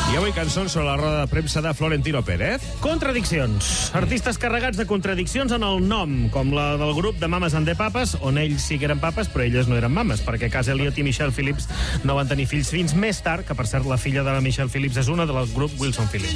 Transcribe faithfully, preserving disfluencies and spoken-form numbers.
I avui cançons sobre la roda de premsa de Florentino Pérez. Contradiccions. Artistes carregats de contradiccions en el nom, com la del grup de Mames and the Papas, on ells sí que eren papes, però elles no eren mames, perquè Cass Elliot i Michelle Phillips no van tenir fills fins més tard, que per cert la filla de la Michelle Phillips és una del grup Wilson Phillips.